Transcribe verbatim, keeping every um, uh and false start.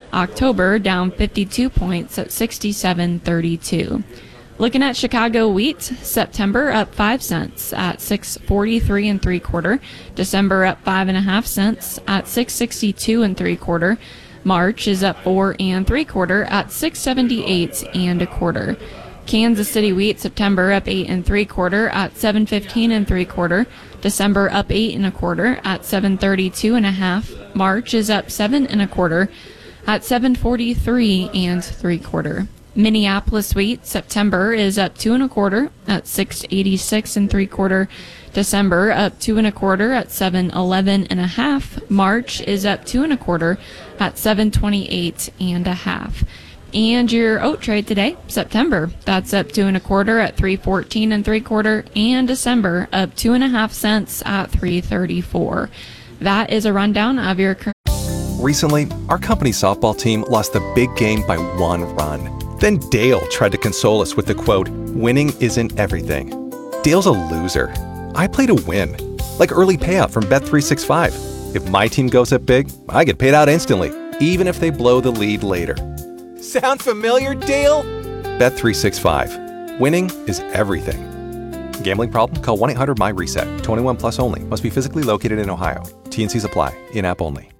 October down fifty-two points at sixty-seven thirty-two. Looking at Chicago wheat, September up five cents at six forty-three and three quarter. December up five and a half cents at six sixty-two and three quarter. March is up four and three quarter at six seventy-eight and a quarter. Kansas City wheat, September up eight and three quarter at seven fifteen and three quarter. December up eight and a quarter at seven thirty-two and a half. March is up seven and a quarter at seven forty-three and three quarter. Minneapolis wheat, September is up two and a quarter at six eighty-six and three quarter. December up two and a quarter at seven eleven and a half. March is up two and a quarter at seven twenty-eight and a half. And your oat trade today, September, that's up two and a quarter at three fourteen and three quarter, and December up two and a half cents at three thirty-four. That is a rundown of your current. Recently, our company softball team lost the big game by one run. Then Dale tried to console us with the quote, "Winning isn't everything." Dale's a loser. I play to win, like early payout from Bet three sixty-five. If my team goes up big, I get paid out instantly, even if they blow the lead later. Sound familiar, Dale? Bet three sixty-five. Winning is everything. Gambling problem? Call one eight hundred M Y RESET. twenty-one plus only. Must be physically located in Ohio. T N Cs apply. In-app only.